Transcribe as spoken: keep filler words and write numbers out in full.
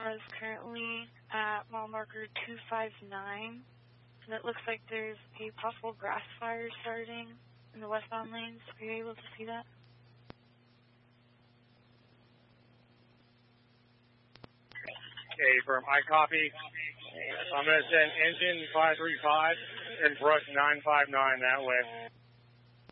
is currently at mile marker two five nine, and it looks like there's a possible grass fire starting in the westbound lanes. Are you able to see that? Okay, from I copy. I'm going to send engine five three five and brush nine five nine that way.